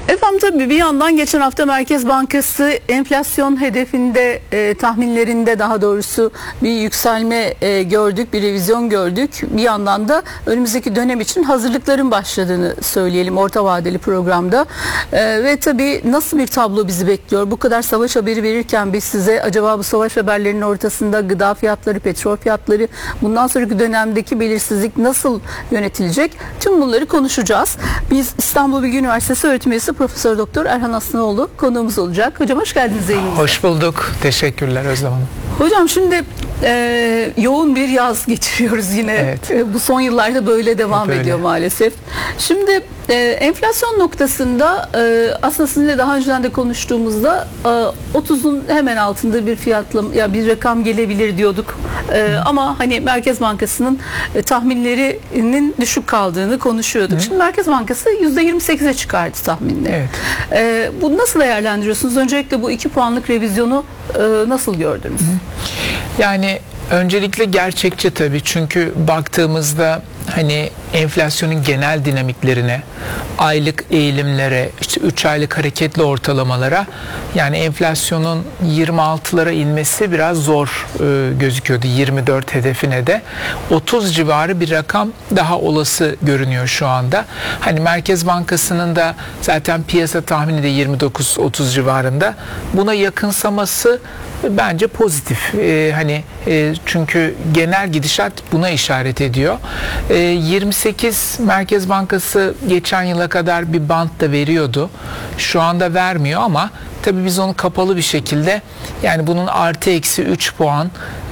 Efendim tabii bir yandan geçen hafta Merkez Bankası enflasyon hedefinde tahminlerinde daha doğrusu bir yükselme gördük, bir revizyon gördük. Bir yandan da önümüzdeki dönem için hazırlıkların başladığını söyleyelim orta vadeli programda. Ve tabii nasıl bir tablo bizi bekliyor? Bu kadar savaş haberi verirken biz size acaba bu savaş haberlerinin ortasında gıda fiyatları, petrol fiyatları, bundan sonraki dönemdeki belirsizlik nasıl yönetilecek? Tüm bunları konuşacağız. Biz İstanbul Bilgi Üniversitesi öğretim üyesi Profesör Doktor Erhan Aslanoğlu konuğumuz olacak. Hocam hoş geldiniz yayınımıza. Hoş bulduk. Teşekkürler Özlem Hanım. Hocam şimdi yoğun bir yaz geçiriyoruz yine. Evet. Bu son yıllarda böyle devam ediyor maalesef. Şimdi enflasyon noktasında aslında sizinle daha önceden de konuştuğumuzda 30'un hemen altında bir fiyatlama, ya bir rakam gelebilir diyorduk. Ama hani Merkez Bankası'nın tahminlerinin düşük kaldığını konuşuyorduk. Şimdi Merkez Bankası %28'e çıkardı tahminleri. Evet. Bu nasıl değerlendiriyorsunuz? Öncelikle bu 2 puanlık revizyonu nasıl gördünüz? Yani öncelikle gerçekçi tabii, çünkü baktığımızda hani enflasyonun genel dinamiklerine, aylık eğilimlere, işte 3 aylık hareketli ortalamalara, yani enflasyonun 26'lara inmesi biraz zor gözüküyordu, 24 hedefine de 30 civarı bir rakam daha olası görünüyor şu anda. Hani Merkez Bankası'nın da zaten piyasa tahmini de 29-30 civarında, buna yakınsaması bence pozitif. Çünkü genel gidişat buna işaret ediyor. 28 Merkez Bankası geçen yıla kadar bir bant da veriyordu. Şu anda vermiyor ama tabii biz onu kapalı bir şekilde, yani bunun artı eksi 3 puan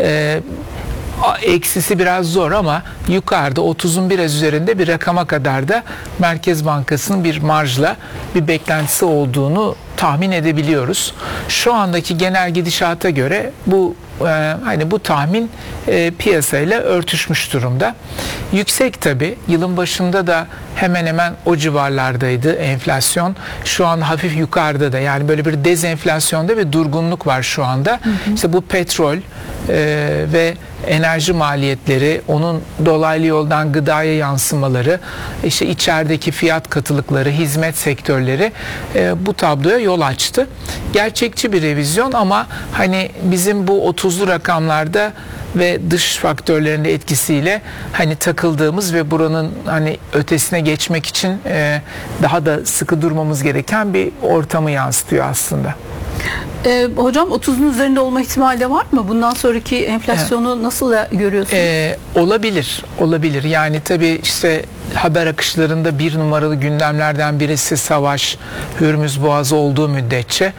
eksisi biraz zor ama yukarıda 30'un biraz üzerinde bir rakama kadar da Merkez Bankası'nın bir marjla bir beklentisi olduğunu tahmin edebiliyoruz. Şu andaki genel gidişata göre bu bu tahmin piyasayla örtüşmüş durumda. Yüksek tabii. Yılın başında da hemen hemen o civarlardaydı enflasyon. Şu an hafif yukarıda da, yani böyle bir dezenflasyonda bir durgunluk var şu anda. İşte bu petrol ve enerji maliyetleri, onun dolaylı yoldan gıdaya yansımaları, işte içerideki fiyat katılıkları, hizmet sektörleri bu tabloya yol açtı. Gerçekçi bir revizyon ama hani bizim bu 30'lu rakamlarda ve dış faktörlerin de etkisiyle hani takıldığımız ve buranın hani ötesine geçmek için daha da sıkı durmamız gereken bir ortamı yansıtıyor aslında. Hocam 30'un üzerinde olma ihtimali de var mı? Bundan sonraki enflasyonu nasıl görüyorsunuz? Olabilir. Yani tabii işte haber akışlarında bir numaralı gündemlerden birisi savaş, Hürmüz Boğazı olduğu müddetçe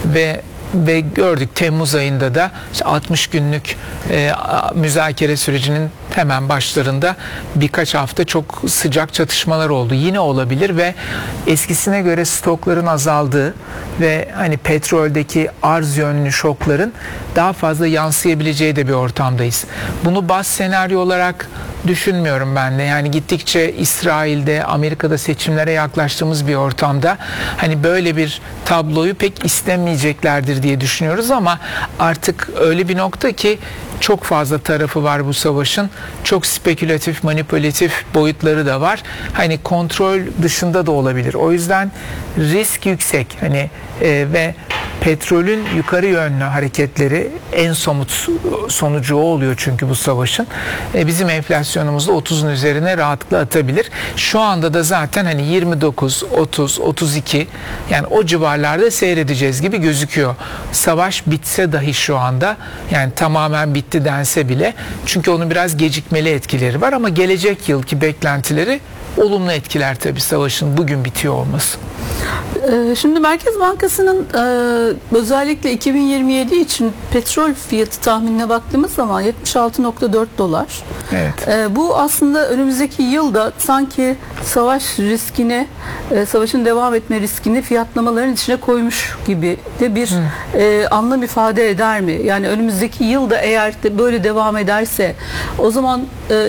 ve gördük Temmuz ayında da işte 60 günlük müzakere sürecinin hemen başlarında birkaç hafta çok sıcak çatışmalar oldu. Yine olabilir ve eskisine göre stokların azaldığı ve hani petroldeki arz yönlü şokların daha fazla yansıyabileceği de bir ortamdayız. Bunu baz senaryo olarak düşünmüyorum ben de. Yani gittikçe İsrail'de, Amerika'da seçimlere yaklaştığımız bir ortamda hani böyle bir tabloyu pek istemeyeceklerdir diye düşünüyoruz ama artık öyle bir nokta ki çok fazla tarafı var bu savaşın. Çok spekülatif, manipülatif boyutları da var. Hani kontrol dışında da olabilir. O yüzden risk yüksek. Ve petrolün yukarı yönlü hareketleri en somut sonucu o oluyor çünkü bu savaşın. Bizim enflasyonumuzda 30'un üzerine rahatlıkla atabilir. Şu anda da zaten hani 29, 30, 32, yani o civarlarda seyredeceğiz gibi gözüküyor. Savaş bitse dahi şu anda, yani tamamen bitti dense bile, çünkü onun biraz gecikmeli etkileri var ama gelecek yılki beklentileri olumlu etkiler tabii savaşın bugün bitiyor olması. Şimdi Merkez Bankası'nın özellikle 2027 için petrol fiyatı tahminine baktığımız zaman 76.4 dolar. Evet. Bu aslında önümüzdeki yılda sanki savaş riskini, savaşın devam etme riskini fiyatlamaların içine koymuş gibi de bir anlam ifade eder mi? Yani önümüzdeki yılda eğer de böyle devam ederse o zaman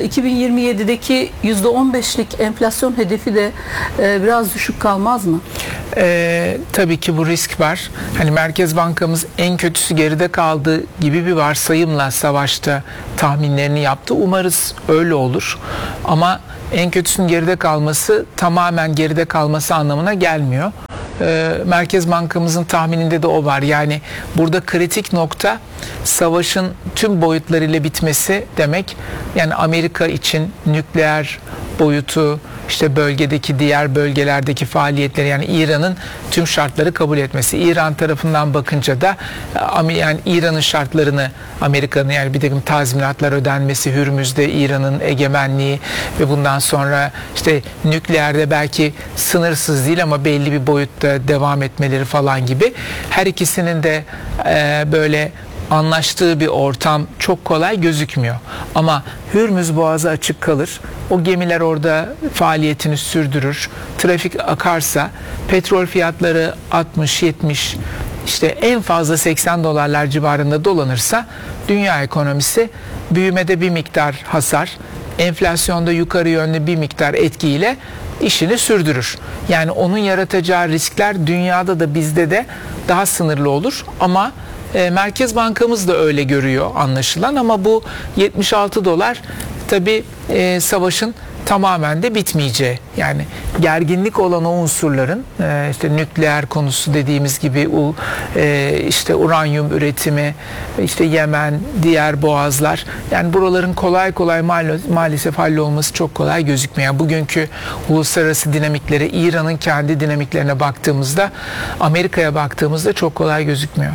2027'deki %15'lik enflasyon hedefi de biraz düşük kalmaz mı? Tabii ki bu risk var. Hani Merkez Bankamız en kötüsü geride kaldı gibi bir varsayımla savaşta tahminlerini yaptı. Umarız öyle olur. Ama en kötüsünün geride kalması tamamen geride kalması anlamına gelmiyor. Merkez Bankamızın tahmininde de o var. Yani burada kritik nokta savaşın tüm boyutlarıyla bitmesi demek. Yani Amerika için nükleer boyutu, işte bölgedeki diğer bölgelerdeki faaliyetleri, yani İran'ın tüm şartları kabul etmesi. İran tarafından bakınca da yani İran'ın şartlarını Amerika'nın, yani bir takım tazminatlar ödenmesi, Hürmüz'de İran'ın egemenliği ve bundan sonra işte nükleerde belki sınırsız değil ama belli bir boyutta devam etmeleri falan gibi. Her ikisinin de böyle anlaştığı bir ortam çok kolay gözükmüyor. Ama Hürmüz Boğazı açık kalır. O gemiler orada faaliyetini sürdürür. Trafik akarsa, petrol fiyatları 60-70, işte en fazla 80 dolarlar civarında dolanırsa dünya ekonomisi büyümede bir miktar hasar, enflasyonda yukarı yönlü bir miktar etkiyle işini sürdürür. Yani onun yaratacağı riskler dünyada da bizde de daha sınırlı olur ama Merkez Bankamız da öyle görüyor anlaşılan, ama bu 76 dolar tabii savaşın tamamen de bitmeyeceği, yani gerginlik olan o unsurların, işte nükleer konusu dediğimiz gibi, işte uranyum üretimi, işte Yemen, diğer boğazlar, yani buraların kolay kolay maalesef hallolması çok kolay gözükmüyor. Yani bugünkü uluslararası dinamiklere, İran'ın kendi dinamiklerine baktığımızda, Amerika'ya baktığımızda çok kolay gözükmüyor.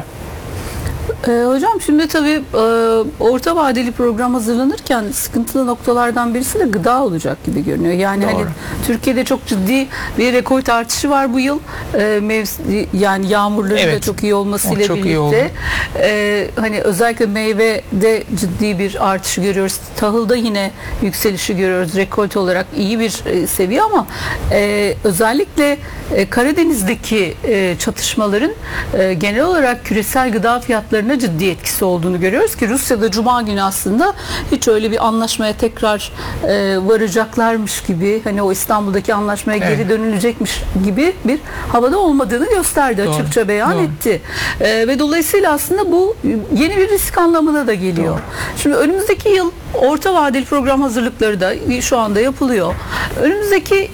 Hocam şimdi tabii orta vadeli program hazırlanırken sıkıntılı noktalardan birisi de gıda olacak gibi görünüyor. Yani Doğru. hani Türkiye'de çok ciddi bir rekor artışı var bu yıl. Yani yağmurların da Evet. çok iyi olmasıyla O çok iyi oldu. birlikte hani özellikle meyvede ciddi bir artışı görüyoruz. Tahılda yine yükselişi görüyoruz. Rekolte olarak iyi bir seviye ama özellikle Karadeniz'deki çatışmaların genel olarak küresel gıda fiyatlarına ciddi etkisi olduğunu görüyoruz ki Rusya'da Cuma günü aslında hiç öyle bir anlaşmaya tekrar varacaklarmış gibi, hani o İstanbul'daki anlaşmaya geri dönülecekmiş gibi bir havada olmadığını gösterdi. Doğru. Açıkça beyan etti. Ve dolayısıyla aslında bu yeni bir risk anlamına da geliyor. Doğru. Şimdi önümüzdeki yıl orta vadeli program hazırlıkları da şu anda yapılıyor. Önümüzdeki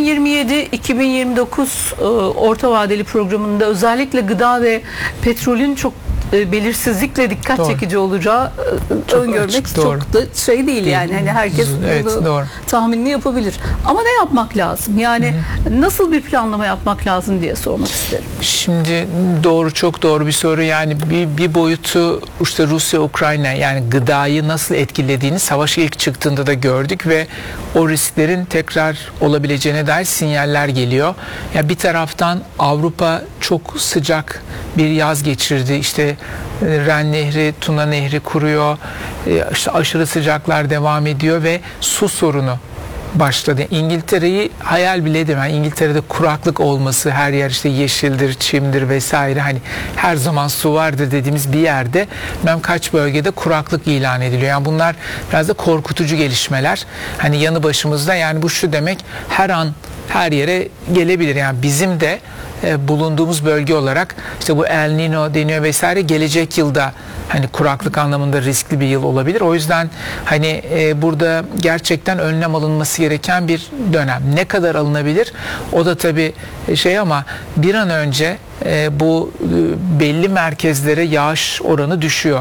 2027-2029 orta vadeli programında özellikle gıda ve petrolün çok belirsizlikle dikkat çekici olacağı öngörmek çok da şey değil yani. Hani herkes bunu tahminini yapabilir. Ama ne yapmak lazım? Yani nasıl bir planlama yapmak lazım diye sormak isterim. Şimdi çok doğru bir soru. Yani bir boyutu işte Rusya-Ukrayna, yani gıdayı nasıl etkilediğini savaş ilk çıktığında da gördük ve o risklerin tekrar olabileceğine dair sinyaller geliyor. Ya bir taraftan Avrupa çok sıcak bir yaz geçirdi. İşte Ren Nehri, Tuna Nehri kuruyor. İşte aşırı sıcaklar devam ediyor ve su sorunu başladı. İngiltere'yi hayal bile edemem. İngiltere'de kuraklık olması, her yer işte yeşildir, çimdir vesaire, hani her zaman su vardır dediğimiz bir yerde kaç bölgede kuraklık ilan ediliyor. Yani bunlar biraz da korkutucu gelişmeler. Hani yanı başımızda, yani bu şu demek, her an her yere gelebilir. Yani bizim de bulunduğumuz bölge olarak işte bu El Niño deniyor vesaire, gelecek yılda hani kuraklık anlamında riskli bir yıl olabilir. O yüzden hani burada gerçekten önlem alınması gereken bir dönem. Ne kadar alınabilir? O da tabii ama bir an önce bu belli merkezlere yağış oranı düşüyor.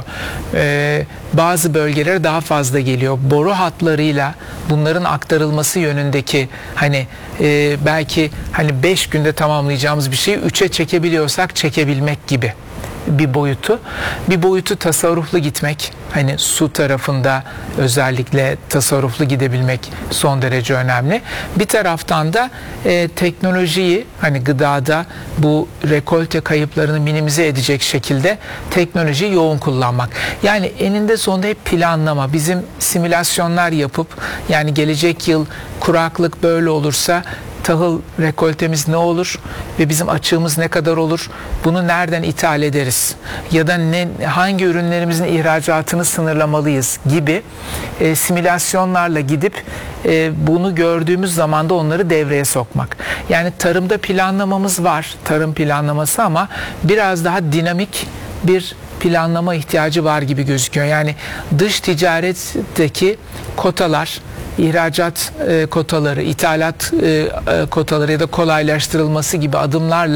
Bazı bölgelere daha fazla geliyor. Boru hatlarıyla bunların aktarılması yönündeki hani belki hani 5 günde tamamlayacağımız bir şeyi 3'e çekebiliyorsak çekebilmek gibi bir boyutu. Bir boyutu tasarruflu gitmek. Hani su tarafında özellikle tasarruflu gidebilmek son derece önemli. Bir taraftan da teknolojiyi, hani gıdada bu rekolte kayıplarını minimize edecek şekilde teknolojiyi yoğun kullanmak. Yani eninde sonunda hep planlama. Bizim simülasyonlar yapıp, yani gelecek yıl kuraklık böyle olursa tahıl rekoltemiz ne olur ve bizim açığımız ne kadar olur? Bunu nereden ithal ederiz? Ya da hangi ürünlerimizin ihracatını sınırlamalıyız gibi simülasyonlarla gidip bunu gördüğümüz zaman da onları devreye sokmak. Yani tarımda planlamamız var, tarım planlaması, ama biraz daha dinamik bir planlama ihtiyacı var gibi gözüküyor. Yani dış ticaretteki kotalar, ihracat kotaları, ithalat kotaları ya da kolaylaştırılması gibi adımlarla